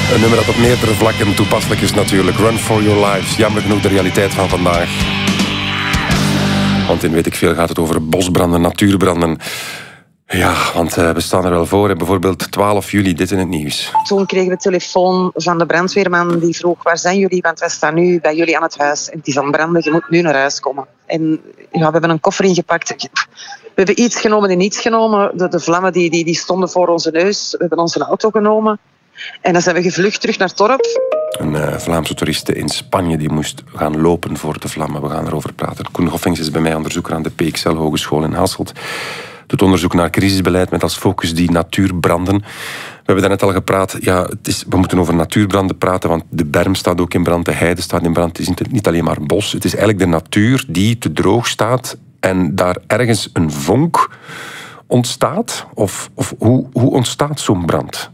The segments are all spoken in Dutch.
Een nummer dat op meerdere vlakken toepasselijk is natuurlijk. Run for your lives. Jammer genoeg de realiteit van vandaag. Want in weet ik veel gaat het over bosbranden, natuurbranden. Ja, want we staan er wel voor. Bijvoorbeeld 12 juli, dit in het nieuws. Toen kregen we telefoon van de brandweerman die vroeg: waar zijn jullie? Want wij staan nu bij jullie aan het huis. En het is aan het branden, je moet nu naar huis komen. En ja, we hebben een koffer ingepakt. We hebben iets genomen en niets genomen. De vlammen die stonden voor onze neus. We hebben onze auto genomen. En dan zijn we gevlucht terug naar het dorp. Een Vlaamse toeriste in Spanje die moest gaan lopen voor de vlammen. We gaan erover praten. Koen Goffings is bij mij onderzoeker aan de PXL Hogeschool in Hasselt. Doet onderzoek naar crisisbeleid met als focus die natuurbranden. We hebben daarnet al gepraat. Ja, we moeten over natuurbranden praten, want de berm staat ook in brand, de heide staat in brand. Het is niet alleen maar bos. Het is eigenlijk de natuur die te droog staat en daar ergens een vonk ontstaat. Of hoe ontstaat zo'n brand?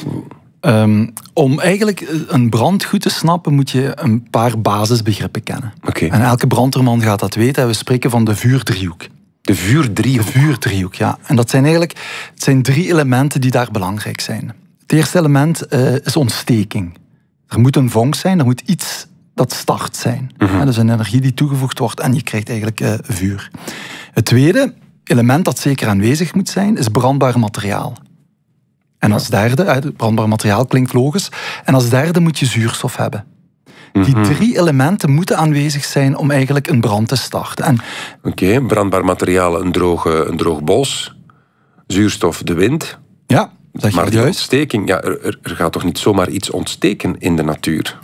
Om eigenlijk een brand goed te snappen, moet je een paar basisbegrippen kennen. Okay. En elke brandweerman gaat dat weten. We spreken van de vuurdriehoek. De vuurdriehoek? De vuurdriehoek, ja. En dat zijn eigenlijk 3 elementen die daar belangrijk zijn. Het eerste element is ontsteking. Er moet een vonk zijn, er moet iets dat start zijn. Mm-hmm. Dus een energie die toegevoegd wordt en je krijgt eigenlijk vuur. Het tweede element dat zeker aanwezig moet zijn, is brandbaar materiaal. En als derde, brandbaar materiaal klinkt logisch, en als derde moet je zuurstof hebben. Die 3 elementen moeten aanwezig zijn om eigenlijk een brand te starten. Oké, brandbaar materiaal, een droog bos, zuurstof, de wind. Ja, zeg je maar die juist. ontsteking, ja, er gaat toch niet zomaar iets ontsteken in de natuur?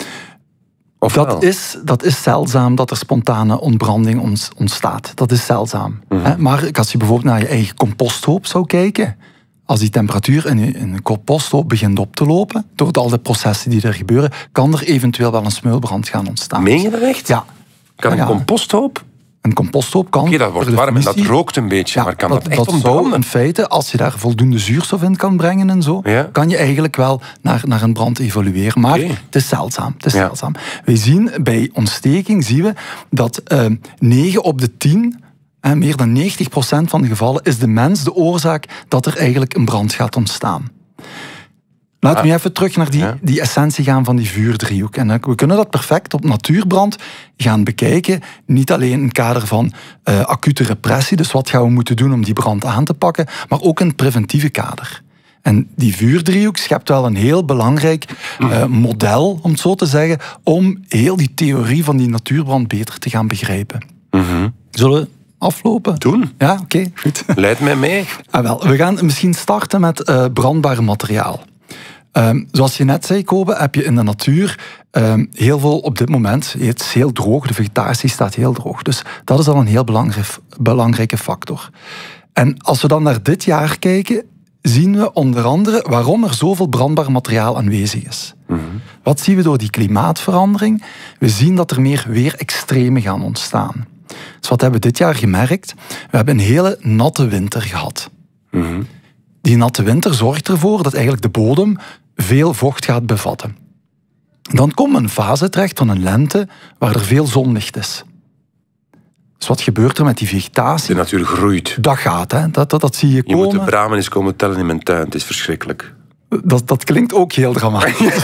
Of dat is zeldzaam dat er spontane ontbranding ontstaat. Dat is zeldzaam. Maar als je bijvoorbeeld naar je eigen composthoop zou kijken, als die temperatuur in een composthoop begint op te lopen, door al de processen die er gebeuren, kan er eventueel wel een smeulbrand gaan ontstaan. Meen je dat echt? Ja. Kan een composthoop? Een composthoop kan... Oké, dat wordt warm en dat rookt een beetje, ja, maar kan dat echt ontbranden? Zou in feite, als je daar voldoende zuurstof in kan brengen en zo, kan je eigenlijk wel naar een brand evolueren. Maar het is zeldzaam. Zeldzaam. We zien bij ontsteking dat 9 op de 10... meer dan 90% van de gevallen is de mens de oorzaak dat er eigenlijk een brand gaat ontstaan. Laten we nu even terug naar die essentie gaan van die vuurdriehoek. En we kunnen dat perfect op natuurbrand gaan bekijken. Niet alleen in het kader van acute repressie, dus wat gaan we moeten doen om die brand aan te pakken, maar ook in het preventieve kader. En die vuurdriehoek schept wel een heel belangrijk model, om het zo te zeggen, om heel die theorie van die natuurbrand beter te gaan begrijpen. Zullen we aflopen? Doen. Ja, oké, goed. Leid mij mee. We gaan misschien starten met brandbaar materiaal. Zoals je net zei, Kobe, heb je in de natuur heel veel op dit moment. Het is heel droog, de vegetatie staat heel droog. Dus dat is al een heel belangrijke factor. En als we dan naar dit jaar kijken, zien we onder andere waarom er zoveel brandbaar materiaal aanwezig is. Wat zien we door die klimaatverandering? We zien dat er meer weerextremen gaan ontstaan. Dus wat hebben we dit jaar gemerkt? We hebben een hele natte winter gehad. Die natte winter zorgt ervoor dat eigenlijk de bodem veel vocht gaat bevatten. Dan komt een fase terecht van een lente waar er veel zonlicht is. Dus wat gebeurt er met die vegetatie? De natuur groeit. Dat gaat, hè. Dat zie je komen. Je moet de bramen eens komen tellen in mijn tuin. Het is verschrikkelijk. Dat klinkt ook heel dramatisch.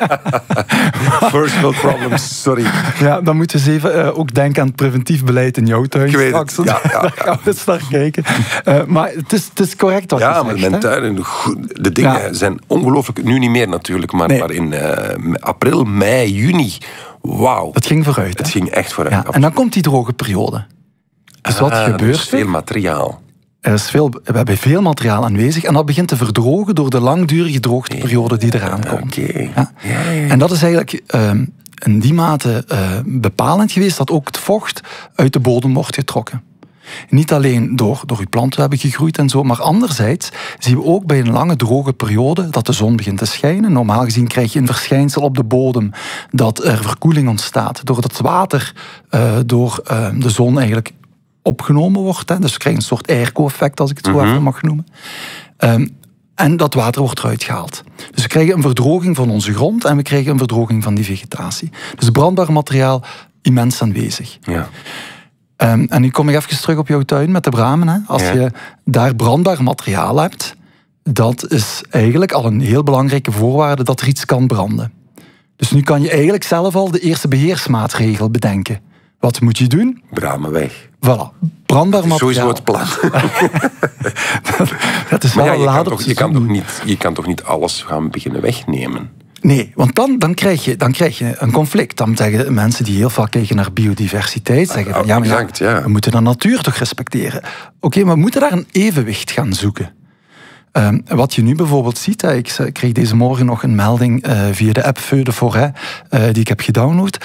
First world problems, sorry. Ja, dan moeten we eens even ook denken aan het preventief beleid in jouw tuin. Ik weet het. Ja. Daar gaan we eens naar kijken. Maar het is correct wat je zegt. Ja, maar mijn tuin, de dingen zijn ongelooflijk... Nu niet meer natuurlijk, maar in april, mei, juni... Wauw. Het ging vooruit. Het ging echt vooruit. Ja, en dan komt die droge periode. Dus wat gebeurt er? Er is veel materiaal. We hebben veel materiaal aanwezig en dat begint te verdrogen door de langdurige droogteperiode die eraan komt. Ja. En dat is eigenlijk in die mate bepalend geweest dat ook het vocht uit de bodem wordt getrokken. Niet alleen door uw planten hebben gegroeid en zo, maar anderzijds zien we ook bij een lange droge periode dat de zon begint te schijnen. Normaal gezien krijg je een verschijnsel op de bodem dat er verkoeling ontstaat, doordat het water door de zon eigenlijk opgenomen wordt. Hè. Dus we krijgen een soort airco-effect, als ik het zo even mag noemen. En dat water wordt eruit gehaald. Dus we krijgen een verdroging van onze grond en we krijgen een verdroging van die vegetatie. Dus brandbaar materiaal immens aanwezig. Ja. En nu kom ik even terug op jouw tuin met de bramen. Hè. Als je daar brandbaar materiaal hebt, dat is eigenlijk al een heel belangrijke voorwaarde dat er iets kan branden. Dus nu kan je eigenlijk zelf al de eerste beheersmaatregel bedenken. Wat moet je doen? Bramen weg. Voilà, brandbaar materiaal. Sowieso het plan. Dat is wel je kan toch niet alles gaan beginnen wegnemen? Nee, want dan krijg je een conflict. Dan zeggen mensen die heel vaak kijken naar biodiversiteit, zeggen we moeten de natuur toch respecteren. Oké, maar we moeten daar een evenwicht gaan zoeken. Wat je nu bijvoorbeeld ziet, ik kreeg deze morgen nog een melding via de app Feu de Forêt, die ik heb gedownload.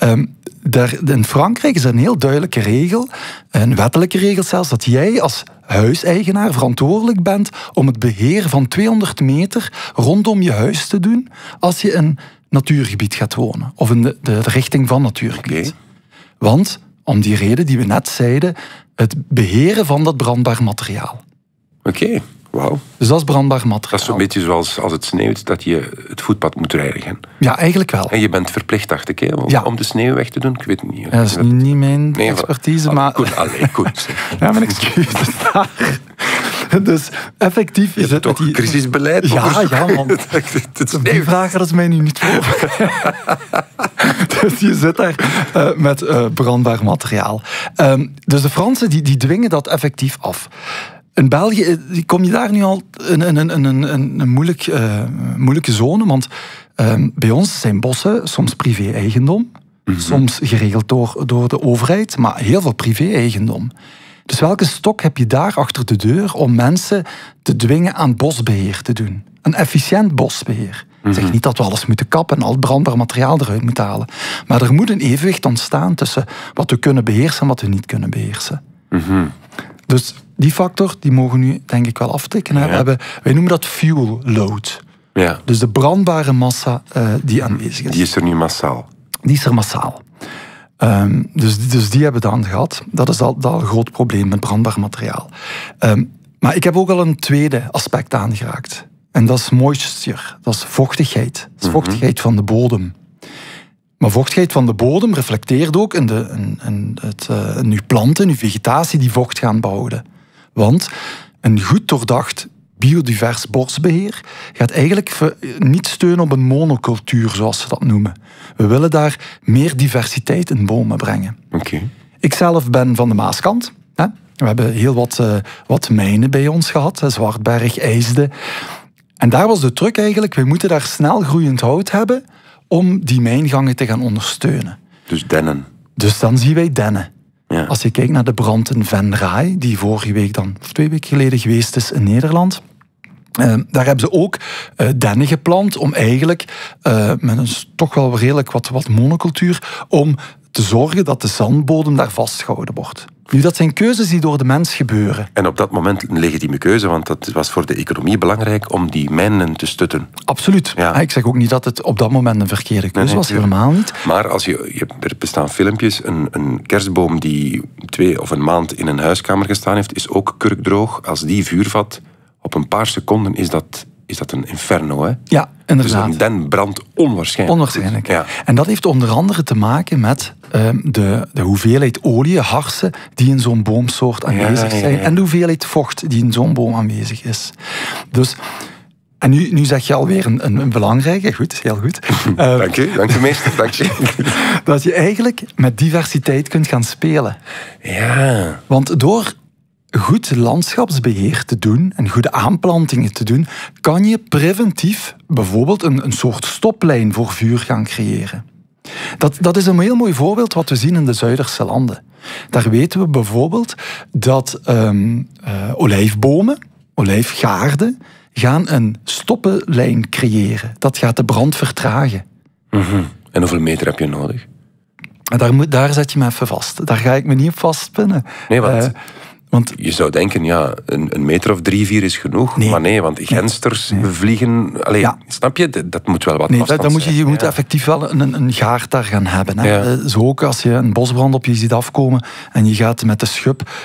In Frankrijk is er een heel duidelijke regel, een wettelijke regel zelfs, dat jij als huiseigenaar verantwoordelijk bent om het beheer van 200 meter rondom je huis te doen als je in een natuurgebied gaat wonen. Of in de richting van natuurgebied. Okay. Want, om die reden die we net zeiden, het beheren van dat brandbaar materiaal. Oké. Wow. Dus dat is brandbaar materiaal. Dat is zo'n beetje zoals als het sneeuwt, dat je het voetpad moet reinigen. Ja, eigenlijk wel. En je bent verplicht, dacht ik, om de sneeuw weg te doen. Ik weet het niet. Dat is niet mijn expertise, maar... Goed. Ja, mijn excuses daar. Dus effectief is het... Crisisbeleid. Ja, man. Die vragen, dat is mij nu niet voor. Dus je zit daar met brandbaar materiaal. Dus de Fransen die dwingen dat effectief af. In België kom je daar nu al in een moeilijke zone, want bij ons zijn bossen soms privé-eigendom, soms geregeld door de overheid, maar heel veel privé-eigendom. Dus welke stok heb je daar achter de deur om mensen te dwingen aan bosbeheer te doen? Een efficiënt bosbeheer. Ik zeg niet dat we alles moeten kappen en al het brandbaar materiaal eruit moeten halen. Maar er moet een evenwicht ontstaan tussen wat we kunnen beheersen en wat we niet kunnen beheersen. Dus die factor die mogen we nu denk ik wel aftikken. Ja. Wij noemen dat fuel load. Ja. Dus de brandbare massa die aanwezig is. Die is er nu massaal. Die is er massaal. Dus die hebben we dan gehad. Dat is al een groot probleem met brandbaar materiaal. Maar ik heb ook al een tweede aspect aangeraakt. En dat is moisture. Dat is vochtigheid. Dat is vochtigheid van de bodem. Maar vochtigheid van de bodem reflecteert ook in uw planten, in uw vegetatie die vocht gaan behouden. Want een goed doordacht biodivers bosbeheer gaat eigenlijk niet steunen op een monocultuur, zoals ze dat noemen. We willen daar meer diversiteit in bomen brengen. Okay. Ik zelf ben van de Maaskant. We hebben heel wat mijnen bij ons gehad. Zwartberg, IJsde. En daar was de truc eigenlijk, we moeten daar snel groeiend hout hebben om die mijngangen te gaan ondersteunen. Dus dennen. Dus dan zien wij dennen. Ja. Als je kijkt naar de brand in Venray, die vorige week of 2 weken geleden geweest is in Nederland. Daar hebben ze ook dennen geplant om eigenlijk, met een toch wel redelijk wat monocultuur, om te zorgen dat de zandbodem daar vastgehouden wordt. Nu, dat zijn keuzes die door de mens gebeuren. En op dat moment een legitieme keuze, want dat was voor de economie belangrijk om die mijnen te stutten. Absoluut. Ja. Ik zeg ook niet dat het op dat moment een verkeerde keuze was, helemaal niet. Maar er bestaan filmpjes, een kerstboom die 2 of een maand in een huiskamer gestaan heeft, is ook kurkdroog. Als die vuur vat, op een paar seconden is dat een inferno, hè? Ja, inderdaad. Dus een den brandt onwaarschijnlijk. Ja. En dat heeft onder andere te maken met de hoeveelheid olie, harsen, die in zo'n boomsoort aanwezig zijn. En de hoeveelheid vocht die in zo'n boom aanwezig is. Dus, en nu zeg je alweer een belangrijke, goed, heel goed. Dank je meester, dank je. Dat je eigenlijk met diversiteit kunt gaan spelen. Ja. Want door goed landschapsbeheer te doen en goede aanplantingen te doen, kan je preventief bijvoorbeeld een soort stoplijn voor vuur gaan creëren. Dat is een heel mooi voorbeeld wat we zien in de Zuiderse landen. Daar weten we bijvoorbeeld dat olijfbomen, olijfgaarden, gaan een stoppenlijn creëren. Dat gaat de brand vertragen. En hoeveel meter heb je nodig? Daar zet je me even vast. Daar ga ik me niet op vastpinnen. Nee, want je zou denken, een meter of 3-4 is genoeg. Nee. Maar nee, want gensters vliegen... Snap je? Dat moet wel wat afstand zijn. Je moet effectief wel een gaart daar gaan hebben. Hè. Ja. Zo ook als je een bosbrand op je ziet afkomen en je gaat met de schub